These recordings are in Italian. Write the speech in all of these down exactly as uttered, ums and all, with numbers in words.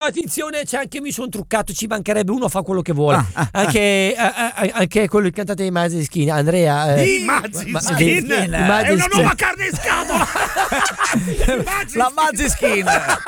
attenzione, c'è anche mi sono truccato, ci mancherebbe, uno fa quello che vuole. Ah, ah, anche, ah. A, a, anche quello il cantante di Maneskin, Andrea. Eh, I Maneskin è una nuova carne in scatola. La Maneskin,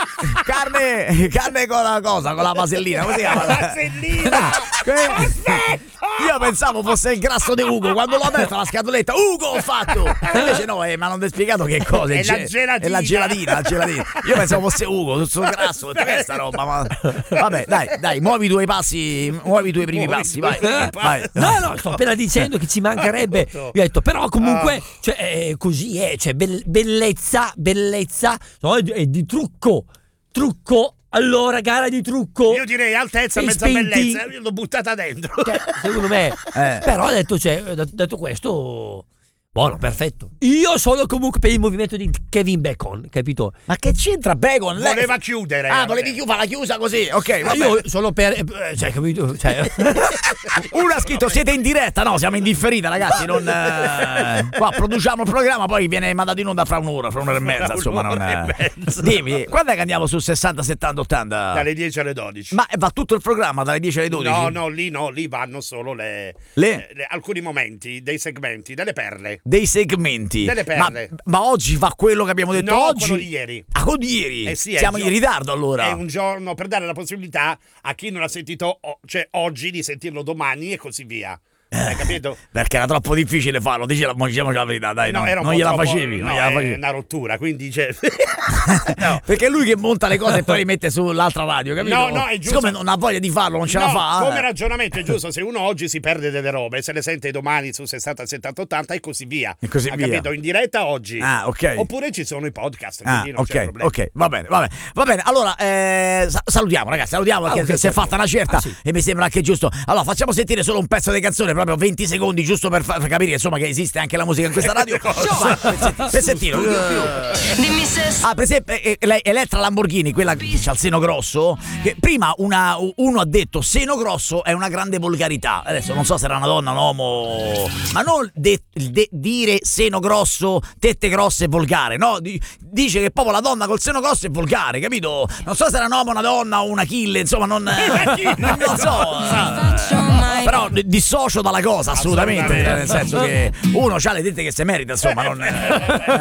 carne, carne con la cosa, con la vasellina, così la vasellina. Aspetta! Io pensavo fosse il grasso di Ugo, quando l'ho aperta la scatoletta, Ugo ho fatto! Invece no, eh, mi hanno spiegato che cosa. È la gelatina. È la gelatina, la gelatina. Io pensavo fosse Ugo, tutto grasso, che è sta roba, ma... Vabbè, dai, dai, muovi i tuoi passi, muovi i tuoi primi muovi passi, vai, vai. No, no, sto appena dicendo che ci mancherebbe. Io ho detto, però comunque, oh. cioè, eh, così è, cioè, be- bellezza, bellezza, no, è, è di trucco, trucco. Allora, gara di trucco. Io direi altezza, e mezza spinti. Bellezza. Io l'ho buttata dentro. Cioè, secondo me. Eh. Però ho detto, cioè, detto questo. Buono, perfetto. Io sono comunque per il movimento di Kevin Bacon, capito? Ma che c'entra Bacon? Lei... Voleva chiudere. Ah, volevi chiudere, la chiusa così, ok. Vabbè. Io sono per... Cioè, capito? Cioè... Uno ha scritto, siete in diretta? No, siamo in differita, ragazzi. Non, eh... Qua produciamo il programma, poi viene mandato in onda fra un'ora, fra un'ora e mezza, fra insomma. Non è... Dimmi, quando è che andiamo su sessanta, settanta, ottanta? Dalle dieci alle dodici. Ma va tutto il programma dalle dieci alle dodici? No, no, lì no, lì vanno solo le... Le? le alcuni momenti, dei segmenti, delle perle. Dei segmenti. Delle perle. Ma, ma oggi fa quello che abbiamo detto no, oggi? quello di ieri. Ah, quello di ieri? Eh sì, siamo in giorno, ritardo allora. È un giorno per dare la possibilità a chi non ha sentito, cioè oggi, di sentirlo domani e così via. Hai capito? Perché era troppo difficile farlo, diciamo, diciamo la verità, dai, no, no, era un non po' gliela troppo, facevi, no, non gliela facevi. È una rottura, quindi cioè... no. Perché è lui che monta le cose e poi le mette sull'altra radio, capito? No, no, è giusto. Siccome non ha voglia di farlo, non ce no, la fa. Come eh. ragionamento è giusto, se uno oggi si perde delle robe, se le sente domani su sessanta, settanta, ottanta e così via. E così ha via. capito? In diretta oggi. Ah, ok. Oppure ci sono i podcast, ah, quindi non ok, c'è problema. ok, va bene, va bene. Va bene, allora eh, salutiamo ragazzi, salutiamo perché ah, okay, si è fatta una certa ah, sì. e mi sembra anche giusto. Allora, facciamo sentire solo un pezzo di canzone, proprio venti secondi, giusto per, fa- per capire insomma che esiste anche la musica in questa radio. Vai, per sentire. Dimmi se... Ah, per esempio, Elettra Lamborghini, quella che c'ha il seno grosso, che prima una, uno ha detto seno grosso è una grande volgarità. Adesso non so se era una donna o un uomo, ma non de, de, dire seno grosso, tette grosse e volgare, no? Dice che proprio la donna col seno grosso è volgare, capito? Non so se era un uomo, una donna o una Achille, insomma, non, non, non so. Però dissocio dalla cosa, assolutamente, nel senso che uno c'ha le tette che si merita, insomma, non, eh,